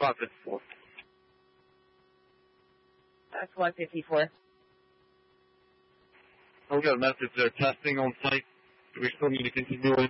554. That's 154. We got a message there. Testing on site. Do we still need to continue in?